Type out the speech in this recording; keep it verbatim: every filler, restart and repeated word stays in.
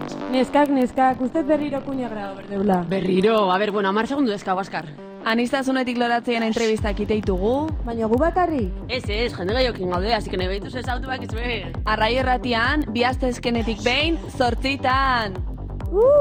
Neskak, neskak, ustez berriro kuña grado berdeula. Berriro, a ber, bueno, amar segundu dezka, Baskar. Anistazunetik loratzeen entrevistak iteitugu. Baina gu bakarri? Ez, ez, jende gaiokin gaude, así que nahi behituz ez autu bak izue. Arrai erratian, bi astezkenetik behin, zortzitan. Uh!